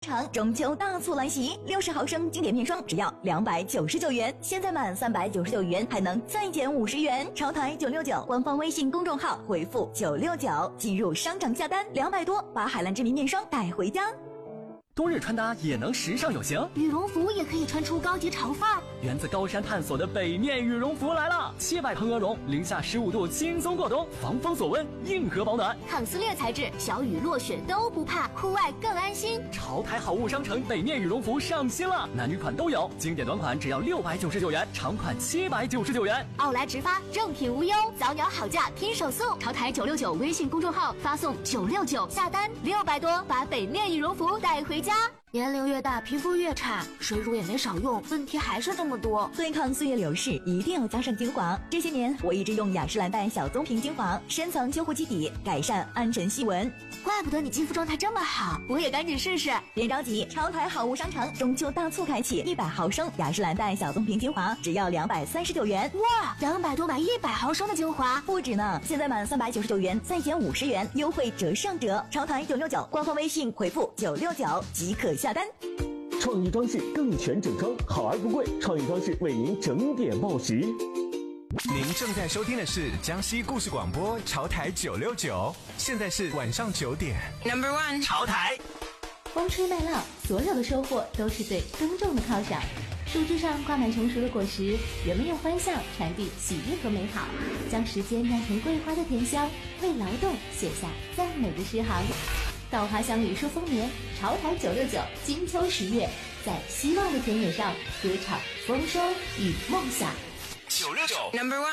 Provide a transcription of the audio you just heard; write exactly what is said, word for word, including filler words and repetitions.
场中秋大促来袭，六十毫升经典面霜只要两百九十九元，现在满三百九十九元还能再减五十元。潮台九六九官方微信公众号回复九六九进入商场下单，两百多把海蓝之谜面霜带回家。 冬日穿搭也能时尚有型， 羽绒服也可以穿出高级潮范儿。 源自高山探索的北面羽绒服来了，七百蓬鹅绒，零下十五度轻松过冬，防风锁温，硬核保暖， 抗撕裂材质，小雨落雪都不怕，户外更安心。 潮台好物商城北面羽绒服上新了，男女款都有，经典短款只要六百九十九元，长款七百九十九元。 奥莱直发，正品无忧，早鸟好价拼手速。潮台九六九微信公众号发送九六九下单，六百多把北面羽绒服带回家。年龄越大，皮肤越差，水乳也没少用，问题还是这么多。 对抗岁月流逝，一定要加上精华。这些年，我一直用雅诗兰黛小棕瓶精华，深层修护基底，改善暗沉细纹。 怪不得你肌肤状态这么好，我也赶紧试试。 别着急，潮台好物商城中秋大促开启，一百毫升雅诗兰黛小棕瓶精华只要两百三十九元。 哇，两百多买一百毫升的精华， 不止呢！现在满三百九十九元再减五十元，优惠折上折。潮台九六九官方微信回复九六九即可下单。 创意装饰更全整装，好而不贵。创意装饰为您整点报时。 您正在收听的是江西故事广播潮台九六九，现在是晚上九点。Number one， 潮台。 风吹麦浪，所有的收获都是对耕种的犒赏。树枝上挂满成熟的果实，人们用欢笑传递喜悦和美好，将时间酿成桂花的甜香，为劳动写下赞美的诗行。稻花香里说丰年，潮台九六九金秋十月，在希望的田野上歌唱丰收与梦想。 九六九 Number one。